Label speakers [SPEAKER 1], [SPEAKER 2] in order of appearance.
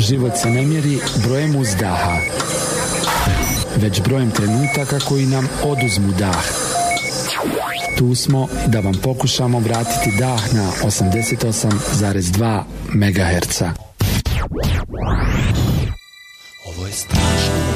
[SPEAKER 1] Život se ne mjeri brojem uzdaha, već brojem trenutaka koji nam oduzmu dah. Tu smo da vam pokušamo vratiti dah na 88,2 MHz.
[SPEAKER 2] Ovo je strašno.